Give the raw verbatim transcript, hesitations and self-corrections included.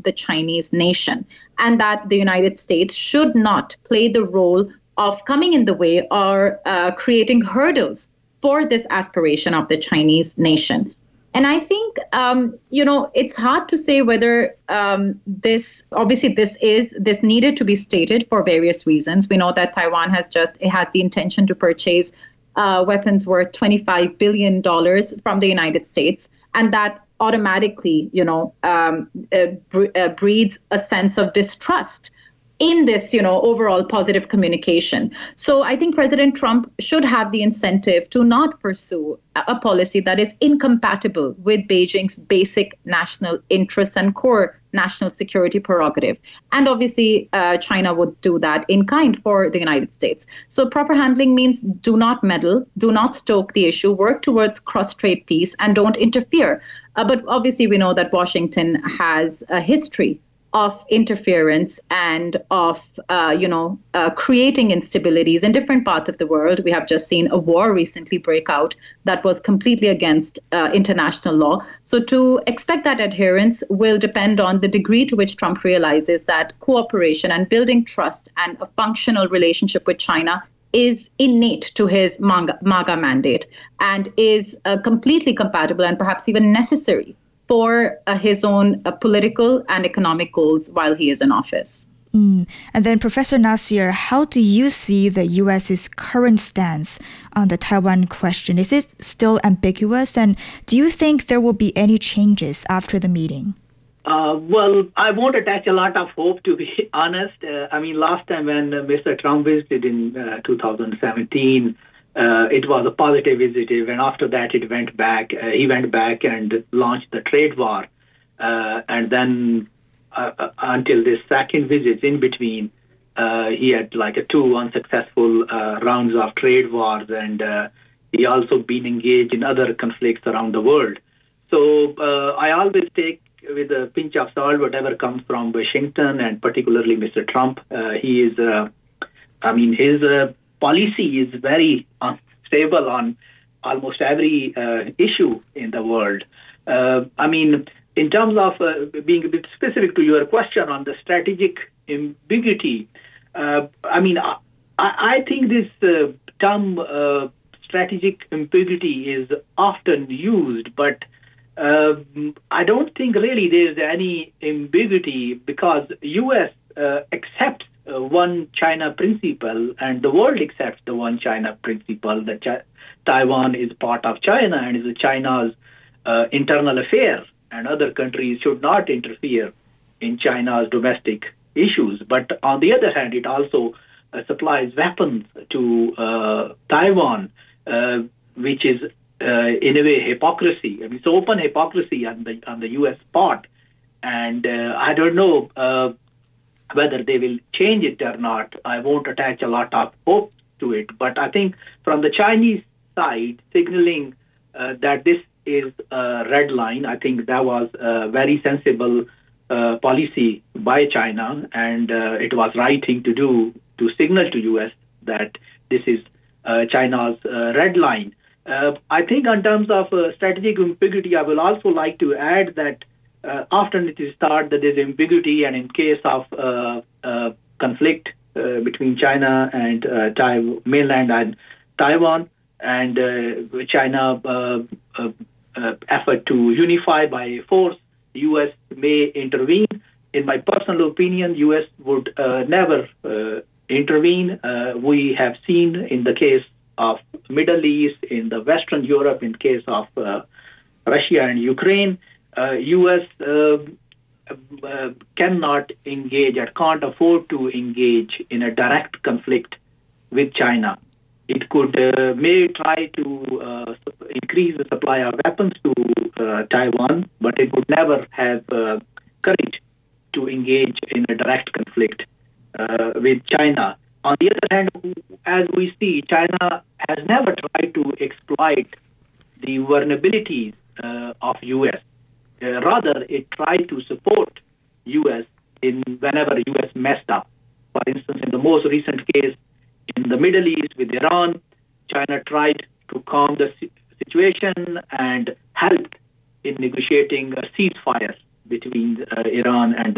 the Chinese nation, and that the United States should not play the role of coming in the way or uh, creating hurdles for this aspiration of the Chinese nation. And I think, um, you know, it's hard to say whether um, this, obviously, this is, this needed to be stated for various reasons. We know that Taiwan has just, it had the intention to purchase uh, weapons worth twenty-five billion dollars from the United States. And that automatically, you know, um, uh, bre- uh, breeds a sense of distrust in this, you know, overall positive communication. So I think President Trump should have the incentive to not pursue a policy that is incompatible with Beijing's basic national interests and core national security prerogative. And obviously, uh, China would do that in kind for the United States. So proper handling means do not meddle, do not stoke the issue, work towards cross-strait peace, and don't interfere. Uh, but obviously, we know that Washington has a history of interference and of, uh, you know, uh, creating instabilities in different parts of the world. We have just seen a war recently break out that was completely against uh, international law. So to expect that adherence will depend on the degree to which Trump realizes that cooperation and building trust and a functional relationship with China is innate to his MAGA mandate and is uh, completely compatible and perhaps even necessary for uh, his own uh, political and economic goals while he is in office. Mm. And then, Professor Nasir, how do you see the U S's current stance on the Taiwan question? Is it still ambiguous? And do you think there will be any changes after the meeting? Uh, well, I won't attach a lot of hope, to be honest. Uh, I mean, last time when uh, Mister Trump visited in uh, two thousand seventeen, Uh, it was a positive visit, and after that it went back. Uh, he went back and launched the trade war. Uh, and then uh, uh, until this second visit in between, uh, he had like a two unsuccessful uh, rounds of trade wars, and uh, he also been engaged in other conflicts around the world. So uh, I always take with a pinch of salt whatever comes from Washington, and particularly Mister Trump. Uh, he is, uh, I mean, his uh, policy is very unstable on almost every uh, issue in the world. Uh, I mean, in terms of uh, being a bit specific to your question on the strategic ambiguity, uh, I mean, I, I think this uh, term uh, strategic ambiguity is often used, but uh, I don't think really there's any ambiguity because U S uh, accepts Uh, one China principle, and the world accepts the one China principle that Ch- Taiwan is part of China and is China's uh, internal affair, and other countries should not interfere in China's domestic issues. But on the other hand, it also uh, supplies weapons to uh, Taiwan, uh, which is uh, in a way hypocrisy. I mean, it's open hypocrisy on the on the U S part, and uh, I don't know. Uh, Whether they will change it or not, I won't attach a lot of hope to it. But I think from the Chinese side, signaling uh, that this is a red line, I think that was a very sensible uh, policy by China, and uh, it was right thing to do to signal to U S that this is uh, China's uh, red line. Uh, I think in terms of uh, strategic ambiguity, I will also like to add that Uh, often it is thought that there's ambiguity, and in case of uh, uh, conflict uh, between China and uh, Tai- mainland and Taiwan, and uh, China uh, uh, uh, effort to unify by force, U S may intervene. In my personal opinion, U S would uh, never uh, intervene. Uh, we have seen in the case of Middle East, in the Western Europe, in case of uh, Russia and Ukraine, Uh, U S uh, uh, cannot engage or can't afford to engage in a direct conflict with China. It could uh, may try to uh, increase the supply of weapons to uh, Taiwan, but it would never have uh, courage to engage in a direct conflict uh, with China. On the other hand, as we see, China has never tried to exploit the vulnerabilities uh, of U S. Uh, rather, it tried to support U S in whenever U S messed up. For instance, in the most recent case in the Middle East with Iran, China tried to calm the situation and helped in negotiating a ceasefire between uh, Iran and